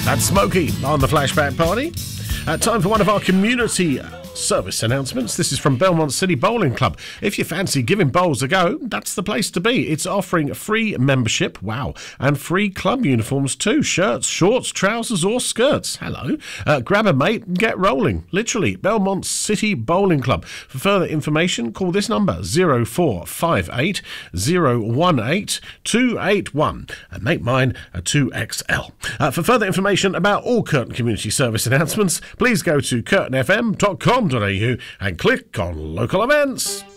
That's Smokey on the Flashback Party. Time for one of our community service announcements. This is from Belmont City Bowling Club. If you fancy giving bowls a go, that's the place to be. It's offering free membership, wow, and free club uniforms too. Shirts, shorts, trousers or skirts. Hello. Grab a mate and get rolling. Literally, Belmont City Bowling Club. For further information, call this number 0458 018 281 and make mine a 2XL. For further information about all Curtin Community Service announcements, please go to curtinfm.com.au and click on local events.